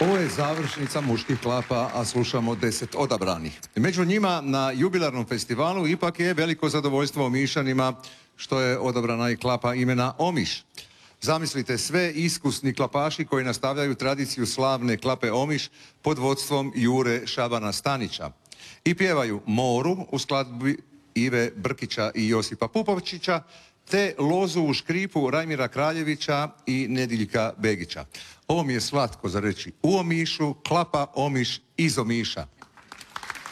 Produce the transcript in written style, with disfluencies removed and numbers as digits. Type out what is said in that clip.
Ovo je završnica muških klapa, a slušamo 10 odabranih. Među njima na jubilarnom festivalu ipak je veliko zadovoljstvo Omišanima što je odabrana i klapa imena Omiš. Zamislite, sve iskusni klapaši koji nastavljaju tradiciju slavne klape Omiš pod vodstvom Jure Šabana Stanića. I pjevaju Moru u skladbi Ive Brkića i Josipa Pupovčića, te Lozu u škripu Rajmira Kraljevića i Nediljka Begića. Ovo mi je slatko za reći u Omišu, klapa Omiš iz Omiša.